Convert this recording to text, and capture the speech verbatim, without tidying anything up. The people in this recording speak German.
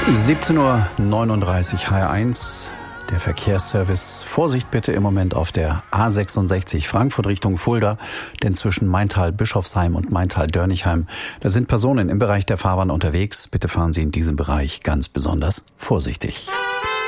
siebzehn Uhr neununddreißig H R eins, der Verkehrsservice. Vorsicht bitte im Moment auf der A sechsundsechzig Frankfurt Richtung Fulda, denn zwischen Maintal-Bischofsheim und Maintal-Dörnigheim, da sind Personen im Bereich der Fahrbahn unterwegs. Bitte fahren Sie in diesem Bereich ganz besonders vorsichtig.